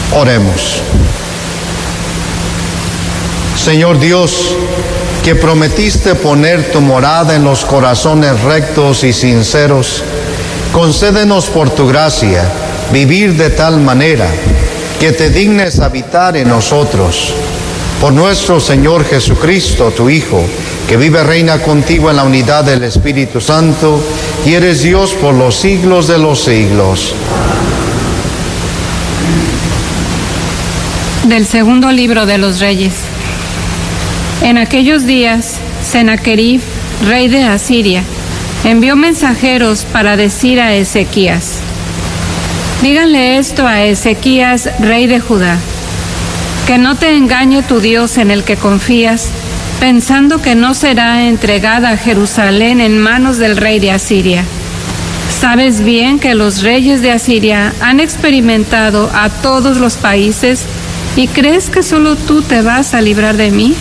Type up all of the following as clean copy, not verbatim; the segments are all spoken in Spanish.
Oremos. Señor Dios, que prometiste poner tu morada en los corazones rectos y sinceros, concédenos por tu gracia vivir de tal manera que te dignes habitar en nosotros. Por nuestro Señor Jesucristo, tu Hijo, que vive y reina contigo en la unidad del Espíritu Santo, y eres Dios por los siglos de los siglos. Del segundo libro de los Reyes. En aquellos días, Sennacherib, rey de Asiria, envió mensajeros para decir a Ezequías: díganle esto a Ezequías, rey de Judá, que no te engañe tu Dios en el que confías, pensando que no será entregada Jerusalén en manos del rey de Asiria. Sabes bien que los reyes de Asiria han experimentado a todos los países, ¿y crees que solo tú te vas a librar de mí?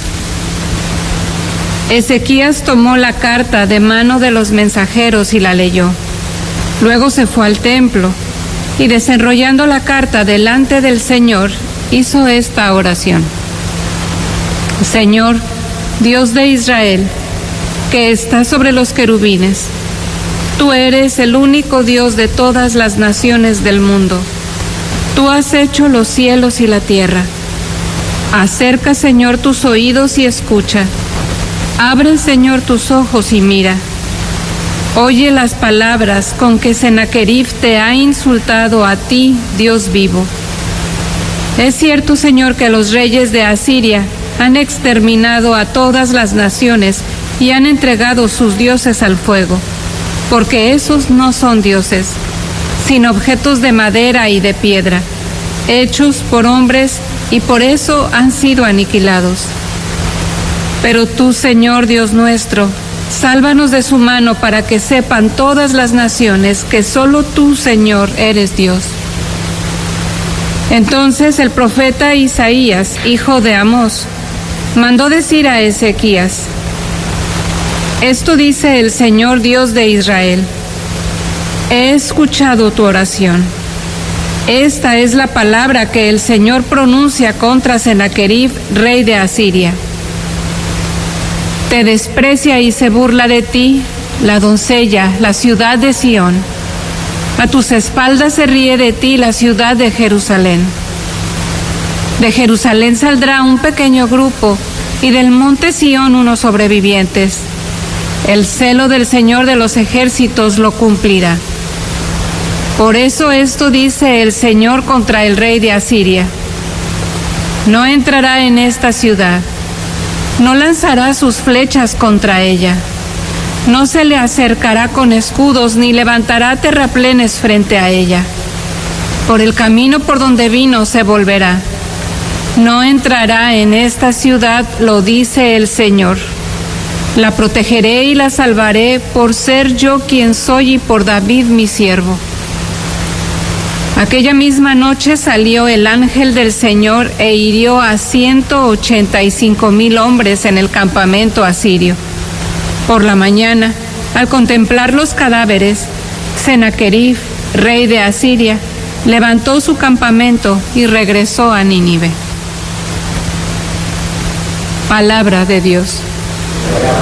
Ezequías tomó la carta de mano de los mensajeros y la leyó. Luego se fue al templo y, desenrollando la carta delante del Señor, hizo esta oración: Señor, Dios de Israel, que estás sobre los querubines, tú eres el único Dios de todas las naciones del mundo. Tú has hecho los cielos y la tierra. Acerca, Señor, tus oídos y escucha. Abre, Señor, tus ojos y mira. Oye las palabras con que Sennacherib te ha insultado a ti, Dios vivo. Es cierto, Señor, que los reyes de Asiria han exterminado a todas las naciones y han entregado sus dioses al fuego, porque esos no son dioses, sino objetos de madera y de piedra, hechos por hombres, y por eso han sido aniquilados. Pero tú, Señor Dios nuestro, sálvanos de su mano para que sepan todas las naciones que solo tú, Señor, eres Dios. Entonces el profeta Isaías, hijo de Amós, mandó decir a Ezequías: esto dice el Señor Dios de Israel: he escuchado tu oración. Esta es la palabra que el Señor pronuncia contra Sennacherib, rey de Asiria. Te desprecia y se burla de ti la doncella, la ciudad de Sión. A tus espaldas se ríe de ti la ciudad de Jerusalén. De Jerusalén saldrá un pequeño grupo, y del monte Sión unos sobrevivientes. El celo del Señor de los ejércitos lo cumplirá. Por eso esto dice el Señor contra el rey de Asiria: no entrará en esta ciudad, no lanzará sus flechas contra ella, no se le acercará con escudos ni levantará terraplenes frente a ella. Por el camino por donde vino se volverá. No entrará en esta ciudad, lo dice el Señor. La protegeré y la salvaré por ser yo quien soy y por David mi siervo. Aquella misma noche salió el ángel del Señor e hirió a 185,000 hombres en el campamento asirio. Por la mañana, al contemplar los cadáveres, Sennacherib, rey de Asiria, levantó su campamento y regresó a Nínive. Palabra de Dios.